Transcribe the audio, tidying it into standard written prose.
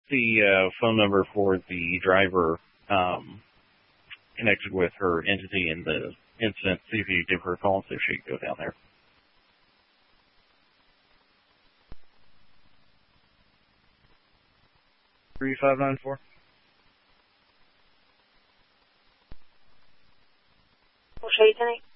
the phone number for the driver connected with her entity in the incident. See if you give her a call and see if she can go down there. 3594. We'll show you tonight.